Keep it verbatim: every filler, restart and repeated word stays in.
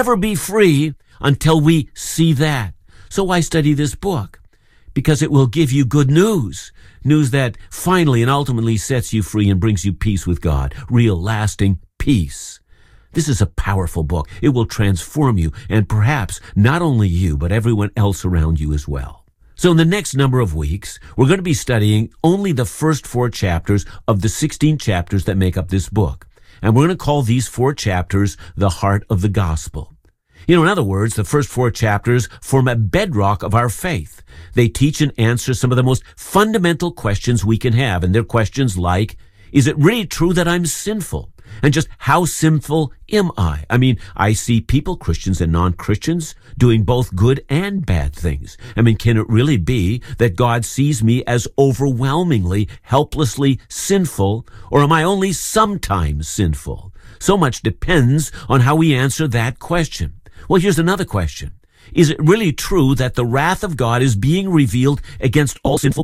never be free until we see that. So why study this book? Because it will give you good news. News that finally and ultimately sets you free and brings you peace with God. Real, lasting peace. This is a powerful book. It will transform you, and perhaps not only you, but everyone else around you as well. So in the next number of weeks, we're going to be studying only the first four chapters of the sixteen chapters that make up this book. And we're going to call these four chapters the heart of the gospel. You know, in other words, the first four chapters form a bedrock of our faith. They teach and answer some of the most fundamental questions we can have. And they're questions like, is it really true that I'm sinful? And just how sinful am I? I mean, I see people, Christians and non-Christians, doing both good and bad things. I mean, can it really be that God sees me as overwhelmingly, helplessly sinful, or am I only sometimes sinful? So much depends on how we answer that question. Well, here's another question. Is it really true that the wrath of God is being revealed against all sinful